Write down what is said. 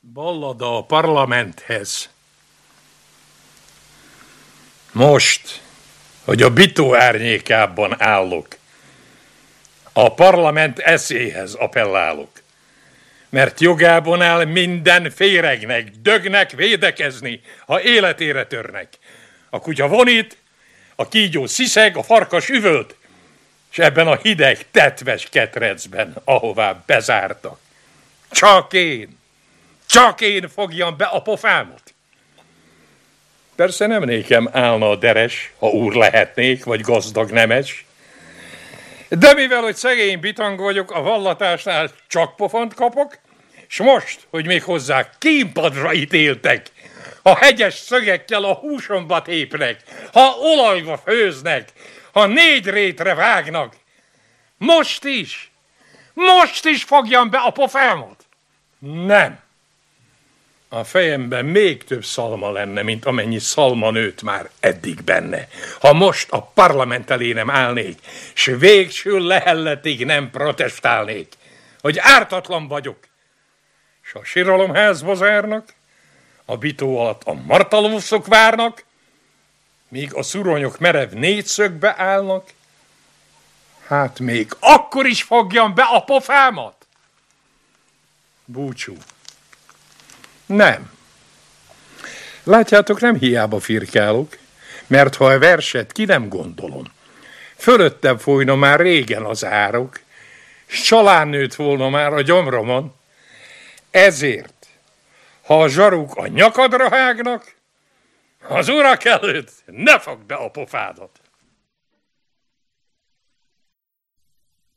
Ballada a parlamenthez. Most, hogy a Bitó árnyékában állok, a parlament eszéhez appellálok, mert jogában áll minden féregnek, dögnek védekezni, ha életére törnek. A kutya vonít, a kígyó sziszeg, a farkas üvölt, és ebben a hideg, tetves ketrecben, ahová bezártak. Csak én fogjam be a pofámot. Persze nem nékem állna a deres, ha úr lehetnék, vagy gazdag nemes, de mivel, hogy szegény bitang vagyok, a vallatásnál csak pofont kapok, s most, hogy még hozzá kínpadra ítéltek, ha hegyes szögekkel a húsomba tépnek, ha olajba főznek, ha 4 rétre vágnak, most is fogjam be a pofámot. Nem. A fejemben még több szalma lenne, mint amennyi szalma nőtt már eddig benne. Ha most a parlament elé nem állnék, s végső lehelletig nem protestálnék, hogy ártatlan vagyok, s a síralomházba zárnak, a Bitó alatt a martalószok várnak, míg a szuronyok merev 4 szögbe állnak, hát még akkor is fogjam be a pofámat. Búcsú. Nem. Látjátok, nem hiába firkálok, mert ha a verset ki nem gondolom, fölöttem folyna már régen az árok, s csalán nőtt volna már a gyomromon, ezért, ha a zsaruk a nyakadra hágnak, az urak előtt ne fogd be a pofádat.